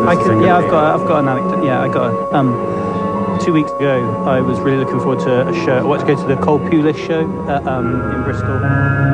I could, yeah, I've got an anecdote. Yeah, I got a, 2 weeks ago. I was really looking forward to a show. I wanted to go to the Cole Pulis show in Bristol.